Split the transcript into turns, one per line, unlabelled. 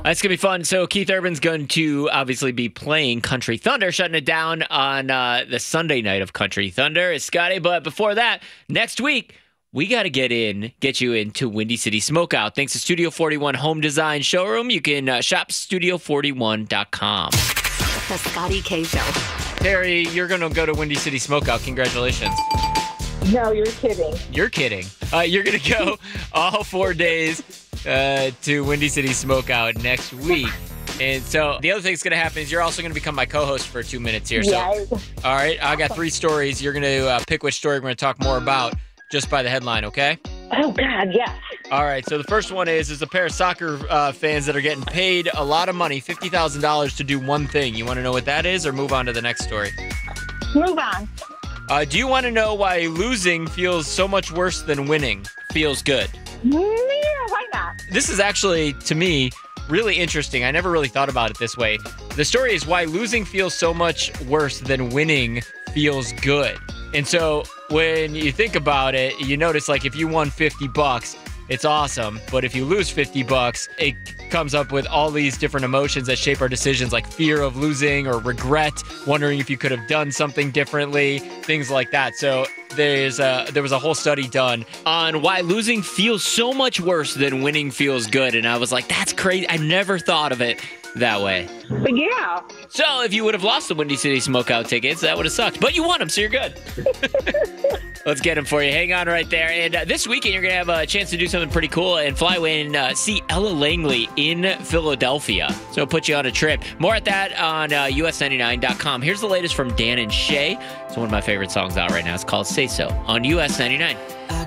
It's going to be fun. So Keith Urban's going to obviously be playing Country Thunder, shutting it down on the Sunday night of Country Thunder, is Scotty. But before that, next week, we got to get you into Windy City Smokeout. Thanks to Studio 41 Home Design Showroom. You can shop studio41.com.
The Scotty K Show.
Terry, you're going to go to Windy City Smokeout. Congratulations.
No, you're kidding.
You're kidding. You're going to go all 4 days to Windy City Smokeout next week. And so the other thing that's going to happen is you're also going to become my co-host for 2 minutes here.
Yes.
So, all right, I got 3 stories. You're going to pick which story we're going to talk more about just by the headline, okay?
Oh, God, yes.
All right, so the first one is a pair of soccer fans that are getting paid a lot of money, $50,000 to do one thing. You want to know what that is, or move on to the next story?
Move on.
Do you want to know why losing feels so much worse than winning feels good?
Yeah, why not?
This is actually, to me, really interesting. I never really thought about it this way. The story is why losing feels so much worse than winning feels good. And so when you think about it, you notice like if you won $50, it's awesome. But if you lose $50, it comes up with all these different emotions that shape our decisions, like fear of losing or regret, wondering if you could have done something differently, things like that. So there was a whole study done on why losing feels so much worse than winning feels good. And I was like, that's crazy. I never thought of it that way.
But yeah.
So if you would have lost the Windy City Smokeout tickets, that would have sucked. But you won them, so you're good. Let's get them for you. Hang on right there. And this weekend, you're going to have a chance to do something pretty cool and fly away and see Ella Langley in Philadelphia. So it'll put you on a trip. More at that on US99.com. Here's the latest from Dan and Shay. It's one of my favorite songs out right now. It's called Say So on US 99.
I